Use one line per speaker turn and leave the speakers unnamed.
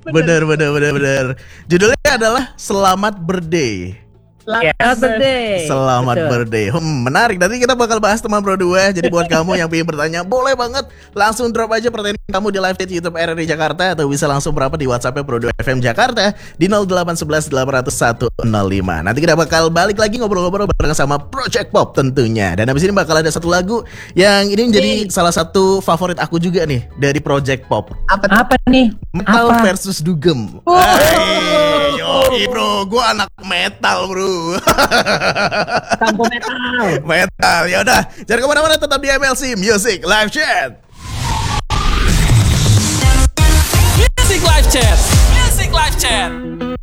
Bener. Judulnya adalah Selamat Birthday.
Selamat birthday.
Selamat birthday. Menarik. Nanti kita bakal bahas teman Pro 2. Jadi buat kamu yang ingin bertanya, boleh banget langsung drop aja pertanyaan kamu di live chat YouTube RRI Jakarta, atau bisa langsung berapa di WhatsApp Pro 2 FM Jakarta di 0811 800 105. Nanti kita bakal balik lagi ngobrol-ngobrol bareng sama Project Pop tentunya. Dan habis ini bakal ada satu lagu yang ini menjadi salah satu favorit aku juga nih dari Project Pop.
Apa nih?
Metal
Apa?
versus Dugem. Yoi bro, gue anak metal bro.
Kampung metal.
Metal, ya udah. Jangan kemana-mana, tetap di MLC Music Live Chat.
Music Live Chat. Music Live Chat.